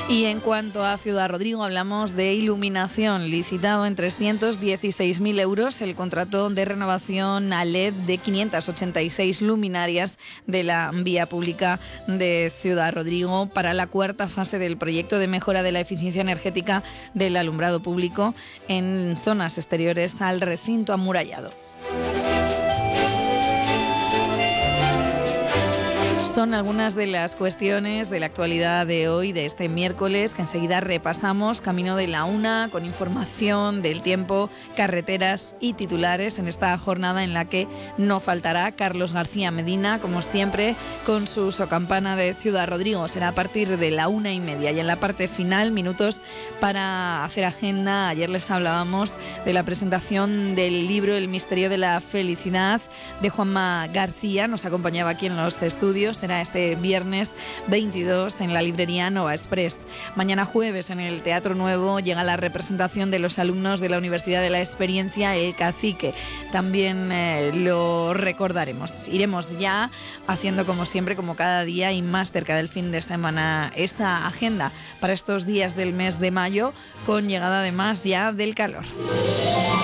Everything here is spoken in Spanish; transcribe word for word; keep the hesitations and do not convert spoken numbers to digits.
Y en cuanto a Ciudad Rodrigo, hablamos de iluminación. Licitado en trescientos dieciséis mil euros el contrato de renovación a L E D de quinientas ochenta y seis luminarias de la vía pública de Ciudad Rodrigo para la cuarta fase del proyecto de mejora de la eficiencia energética del alumbrado público en zonas exteriores al recinto amurallado. Son algunas de las cuestiones de la actualidad de hoy, de este miércoles, que enseguida repasamos, camino de la una, con información del tiempo, carreteras y titulares en esta jornada en la que no faltará Carlos García Medina, como siempre, con su socampana de Ciudad Rodrigo. Será a partir de la una y media y en la parte final, minutos para hacer agenda. Ayer les hablábamos de la presentación del libro El misterio de la felicidad de Juanma García. Nos acompañaba aquí en los estudios. Será este viernes veintidós en la librería Nova Express. Mañana jueves en el Teatro Nuevo llega la representación de los alumnos de la Universidad de la Experiencia, El Cacique. También eh, lo recordaremos. Iremos ya haciendo como siempre, como cada día y más cerca del fin de semana, esta agenda para estos días del mes de mayo, con llegada además ya del calor.